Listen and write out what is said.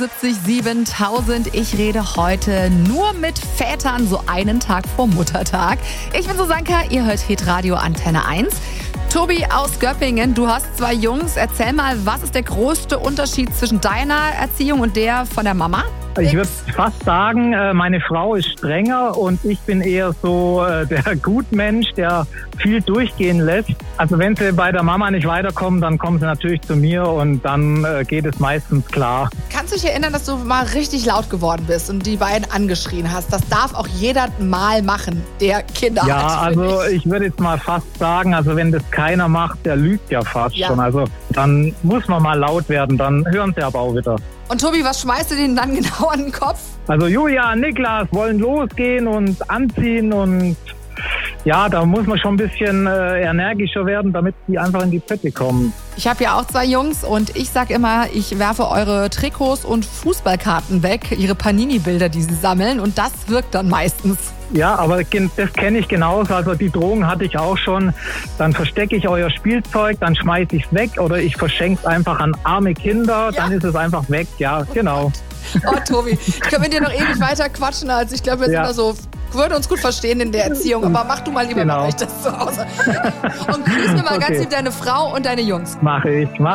0787000. Ich rede heute nur mit Vätern, so einen Tag vor Muttertag. Ich bin Susanka, ihr hört Hitradio Antenne 1. Tobi aus Göppingen, du hast 2 Jungs. Erzähl mal, was ist der größte Unterschied zwischen deiner Erziehung und der von der Mama? Ich würde fast sagen, meine Frau ist strenger und ich bin eher so der Gutmensch, der viel durchgehen lässt. Also wenn sie bei der Mama nicht weiterkommen, dann kommen sie natürlich zu mir und dann geht es meistens klar. Kannst du dich erinnern, dass du mal richtig laut geworden bist und die beiden angeschrien hast? Das darf auch jeder mal machen, der Kinder hat. Ja, also ich würde jetzt mal fast sagen, also wenn das keiner macht, der lügt ja fast schon. Also dann muss man mal laut werden, dann hören sie aber auch wieder. Und Tobi, was schmeißt du denen dann genau an den Kopf? Also Julia und Niklas wollen losgehen und anziehen und ja, da muss man schon ein bisschen energischer werden, damit die einfach in die Pötte kommen. Ich habe ja auch 2 Jungs und ich sag immer, ich werfe eure Trikots und Fußballkarten weg, ihre Panini-Bilder, die sie sammeln, und das wirkt dann meistens. Ja, aber das kenne ich genauso. Also die Drohung hatte ich auch schon. Dann verstecke ich euer Spielzeug, dann schmeiße ich es weg oder ich verschenke es einfach an arme Kinder, dann ist es einfach weg. Ja, genau. Oh, Tobi, ich kann mit dir noch ewig weiter quatschen. Also ich glaube, wir sind da so, würden uns gut verstehen in der Erziehung. Aber mach du mal lieber bei euch das zu Hause. Und grüß mir mal ganz lieb deine Frau und deine Jungs. Mache ich.